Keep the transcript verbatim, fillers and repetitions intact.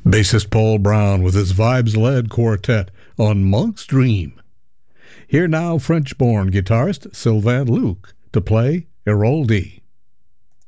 Bassist Paul Brown with his vibes-led quartet on Monk's Dream. Here now French-born guitarist Sylvain Luc to play Héroldi.